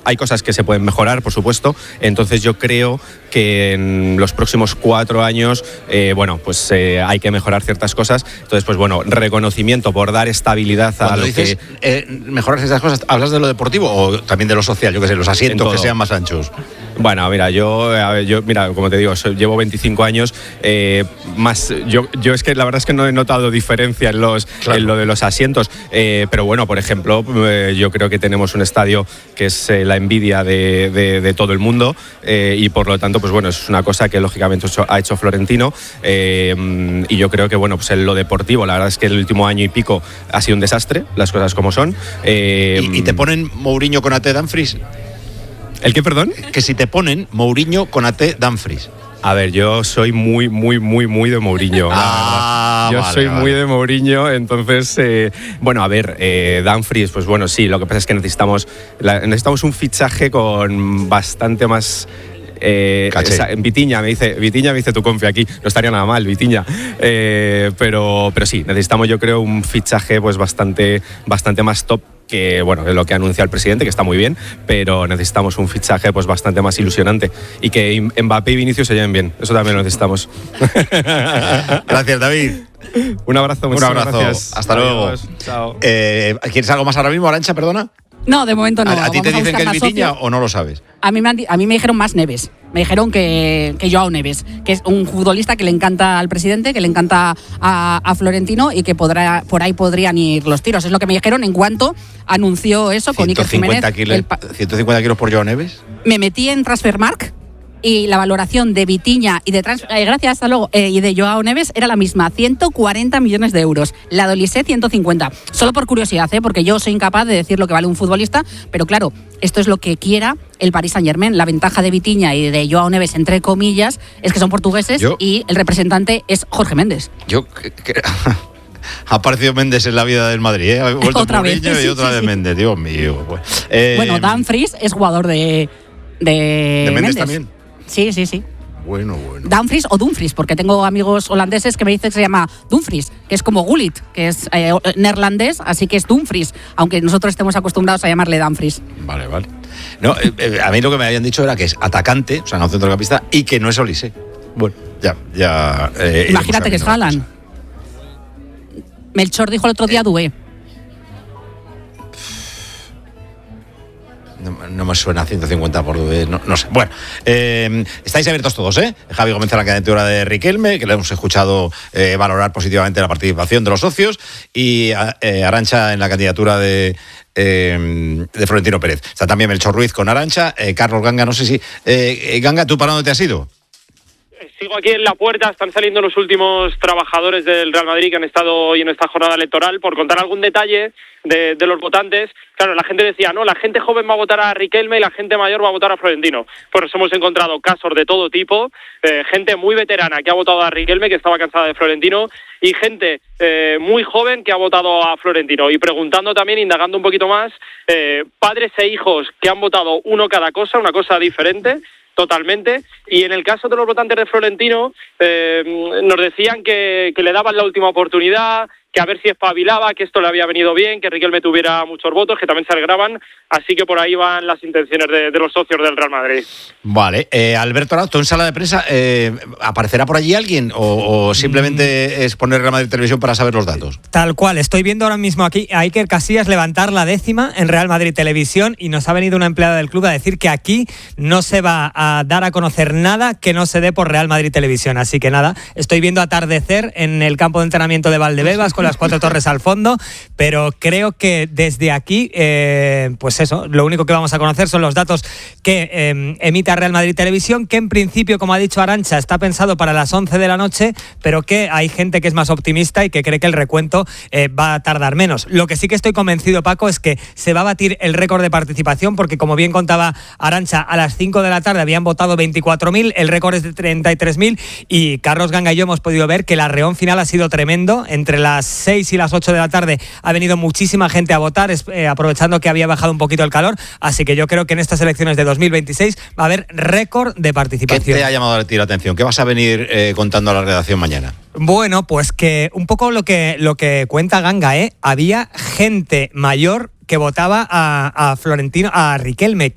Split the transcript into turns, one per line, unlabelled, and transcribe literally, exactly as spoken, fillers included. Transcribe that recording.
hay cosas que se pueden mejorar, por supuesto. Entonces yo creo que en los próximos cuatro años, eh, bueno, pues eh, hay que mejorar ciertas cosas. Entonces, pues bueno, reconocimiento por dar estabilidad a
Cuando
lo
dices,
que...
Eh, mejorar esas cosas, ¿hablas de lo deportivo o también de lo social? Yo qué sé, los asientos que sean más anchos.
Bueno, mira, yo, a ver, yo mira, como te digo, soy, llevo veinticinco años, eh, más, yo, yo es que la verdad es que no he notado diferencia en, los, claro. en lo de los asientos, eh, pero bueno, por ejemplo, eh, yo creo que tenemos un estadio que es eh, la envidia de, de, de todo el mundo, eh, y por lo tanto, pues bueno, es una cosa que lógicamente ha hecho Florentino, eh, y yo creo que, bueno, pues en lo deportivo, la verdad es que el último año y pico ha sido un desastre, las cosas como son. Eh,
¿Y, ¿Y te ponen Mourinho con A T Dumfries?
¿El qué, perdón?
Que si te ponen Mourinho con A T Dumfries.
A ver, yo soy muy, muy, muy, muy de Mourinho.
Ah,
yo
vale,
soy
vale.
muy de Mourinho, entonces, eh, bueno, a ver, eh, Dumfries, pues bueno, sí, lo que pasa es que necesitamos, la, necesitamos un fichaje con bastante más... Eh, esa, Vitinha me dice Vitinha me dice tu confi aquí, no estaría nada mal Vitinha, eh, pero, pero sí, necesitamos yo creo un fichaje pues bastante, bastante más top que bueno, es lo que anuncia el presidente, que está muy bien, pero necesitamos un fichaje pues bastante más ilusionante y que Mbappé y Vinicius se lleven bien, eso también lo necesitamos.
Gracias, David.
Un abrazo,
un abrazo,
gracias.
Hasta
Adiós.
luego.
Chao.
Eh, ¿Quieres algo más ahora mismo, Arantxa, perdona?
No, de momento no.
¿A, a ti te
Vamos
dicen
a
que es
buscar más
Vitinha
socios.
o no lo sabes?
A mí, me han, a mí me dijeron más Neves. Me dijeron que, que Joao Neves, que es un futbolista que le encanta al presidente, que le encanta a, a Florentino y que podrá, por ahí podrían ir los tiros. Es lo que me dijeron en cuanto anunció eso con Iker Jiménez.
Kilos,
el pa-
¿ciento cincuenta kilos por Joao Neves?
Me metí en Transfermarkt y la valoración de Vitinha y de trans, eh, gracias, hasta luego, eh, y de Joao Neves era la misma, ciento cuarenta millones de euros. La de Olise, ciento cincuenta. Solo por curiosidad, ¿eh? Porque yo soy incapaz de decir lo que vale un futbolista, pero claro, esto es lo que quiera el Paris Saint-Germain. La ventaja de Vitinha y de Joao Neves, entre comillas, es que son portugueses yo, y el representante es Jorge Méndez.
Yo... Que, que... Ha aparecido Méndez en la vida del Madrid, ¿eh? Ha vuelto
otra
Mourinho
vez,
y
sí,
otra
sí,
de
sí.
Méndez, Dios mío. Pues. Eh,
bueno, Dumfries es jugador de... ¿De,
¿De Méndez,
Méndez
también?
Sí, sí, sí.
Bueno, bueno.
Dumfries o Dumfries, porque tengo amigos holandeses que me dicen que se llama Dumfries, que es como Gullit, que es eh, neerlandés, así que es Dumfries, aunque nosotros estemos acostumbrados a llamarle Dumfries.
Vale, vale. No, eh, eh, a mí lo que me habían dicho era que es atacante, o sea, no centrocampista, y que no es Olise. Bueno, ya, ya. Eh,
Imagínate que es Haaland. Melchor dijo el otro día
eh,
Doué.
No, no me suena ciento cincuenta por Doué, no, no sé. Bueno, eh, estáis abiertos todos, ¿eh? Javi Gómez a la candidatura de Riquelme, que le hemos escuchado eh, valorar positivamente la participación de los socios, y eh, Arantxa en la candidatura de, eh, de Florentino Pérez. Está también Melchor Ruiz con Arantxa, eh, Carlos Ganga, no sé si... Eh, Ganga, ¿tú para dónde te has ido?
Sigo aquí en la puerta, están saliendo los últimos trabajadores del Real Madrid que han estado hoy en esta jornada electoral. Por contar algún detalle de, de los votantes, claro, la gente decía, no, la gente joven va a votar a Riquelme y la gente mayor va a votar a Florentino. Pues hemos encontrado casos de todo tipo, eh, gente muy veterana que ha votado a Riquelme, que estaba cansada de Florentino, y gente eh, muy joven que ha votado a Florentino. Y preguntando también, indagando un poquito más, eh, padres e hijos que han votado uno cada cosa, una cosa diferente, totalmente, y en el caso de los votantes de Florentino eh, nos decían que, que le daban la última oportunidad, que a ver si espabilaba, que esto le había venido bien, que Riquelme tuviera muchos votos, que también se alegraban, así que por ahí van las intenciones de, de los socios del Real Madrid.
Vale, eh, Alberto Arauzo, en sala de prensa, eh, ¿aparecerá por allí alguien o, o simplemente mm. es poner Real Madrid Televisión para saber los datos?
Tal cual, estoy viendo ahora mismo aquí a Iker Casillas levantar la décima en Real Madrid Televisión y nos ha venido una empleada del club a decir que aquí no se va a dar a conocer nada que no se dé por Real Madrid Televisión, así que nada, estoy viendo atardecer en el campo de entrenamiento de Valdebebas con las cuatro torres al fondo, pero creo que desde aquí, eh, pues eso, lo único que vamos a conocer son los datos que eh, emita Real Madrid Televisión, que en principio, como ha dicho Arantxa, está pensado para las once de la noche, pero que hay gente que es más optimista y que cree que el recuento eh, va a tardar menos. Lo que sí que estoy convencido, Paco, es que se va a batir el récord de participación, porque como bien contaba Arantxa, a las cinco de la tarde habían votado veinticuatro mil, el récord es de treinta y tres mil, y Carlos Ganga y yo hemos podido ver que el arreón final ha sido tremendo. Entre las seis y las ocho de la tarde ha venido muchísima gente a votar, eh, aprovechando que había bajado un poquito el calor, así que yo creo que en estas elecciones de dos mil veintiséis va a haber récord de participación.
¿Qué te ha llamado a ti la atención? ¿Qué vas a venir eh, contando a la redacción mañana?
Bueno, pues que un poco lo que, lo que cuenta Ganga, ¿eh? Había gente mayor que votaba a, a Florentino, a Riquelme,